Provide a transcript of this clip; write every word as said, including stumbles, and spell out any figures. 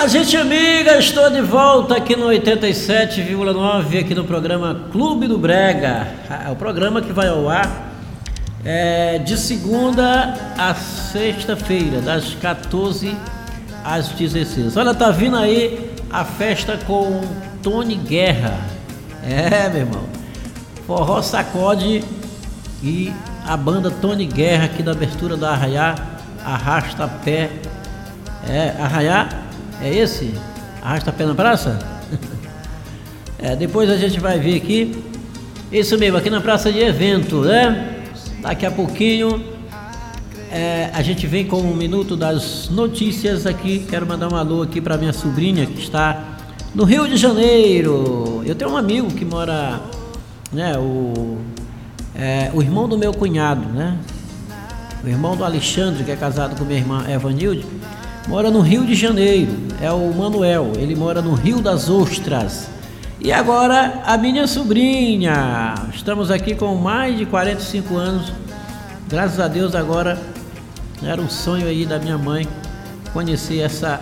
Fala, gente amiga, estou de volta aqui no oitenta e sete vírgula nove, aqui no programa Clube do Brega. É o programa que vai ao ar é, de segunda a sexta-feira, das quatorze às dezesseis. Olha, tá vindo aí a festa com Tony Guerra. É, meu irmão, forró sacode e a banda Tony Guerra aqui da abertura da Arraiá, Arrasta Pé. É, Arraiá, é esse? Arrasta Pé na Praça? É, depois a gente vai ver aqui, isso mesmo, aqui na praça de evento, né? Daqui a pouquinho é, a gente vem com um minuto das notícias aqui. Quero mandar um alô aqui para minha sobrinha que está no Rio de Janeiro. Eu tenho um amigo que mora, né, o, é, o irmão do meu cunhado, né? O irmão do Alexandre, que é casado com minha irmã Evanilde, mora no Rio de Janeiro. É o Manuel, ele mora no Rio das Ostras. E agora a minha sobrinha. Estamos aqui com mais de quarenta e cinco anos. Graças a Deus, agora era um sonho aí da minha mãe conhecer essa